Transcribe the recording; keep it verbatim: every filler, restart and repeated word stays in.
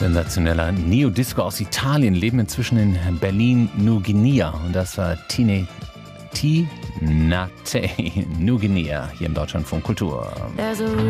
Sensationeller Neo-Disco aus Italien, leben inzwischen in Berlin-New-Guinea. Und das war Tine Tinate New Guinea hier im Deutschlandfunk Kultur.